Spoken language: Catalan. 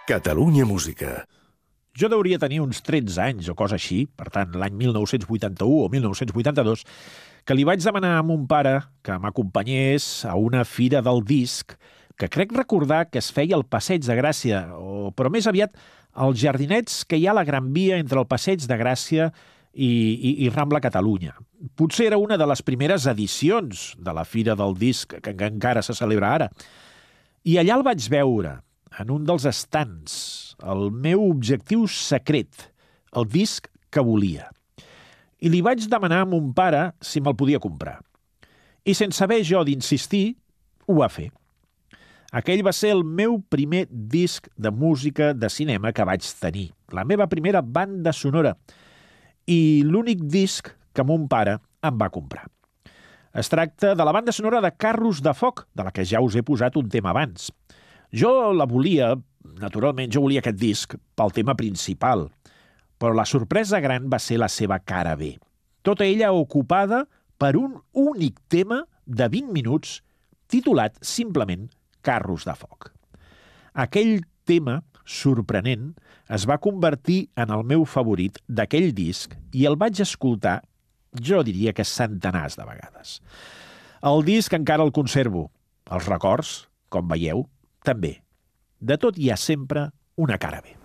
Catalunya Música. Jo hauria tenir uns 13 anys o cosa així, per tant, l'any 1981 o 1982, que li vaig demanar a mon pare que m'acompanyés a una fira del disc que crec recordar que es feia al Passeig de Gràcia, però més aviat als jardinets que hi ha a la Gran Via entre el Passeig de Gràcia i Rambla Catalunya. Potser era una de les primeres edicions de la Fira del Disc que encara se celebra ara. I allà el vaig veure, en un dels estants, el meu objectiu secret, el disc que volia. I li vaig demanar a mon pare si me'l podia comprar. I sense haver jo d'insistir, ho va fer. Aquell va ser el meu primer disc de música de cinema que vaig tenir, la meva primera banda sonora, i l'únic disc que mon pare em va comprar. Es tracta de la banda sonora de Carros de Foc, de la que ja us he posat un tema abans. Jo la volia, naturalment jo volia aquest disc pel tema principal, però la sorpresa gran va ser la seva cara B. Tota ella ocupada per un únic tema de 20 minuts titulat simplement Carros de Foc. Aquell tema sorprenent es va convertir en el meu favorit d'aquell disc i el vaig escoltar, jo diria que centenars de vegades. El disc encara el conservo. Els records, com veieu, també. De tot hi ha sempre una cara B.